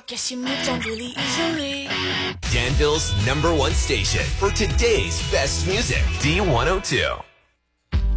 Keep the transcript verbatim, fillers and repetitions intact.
Guess you moved on really easily. Danville's number one station for today's best music. D one oh two.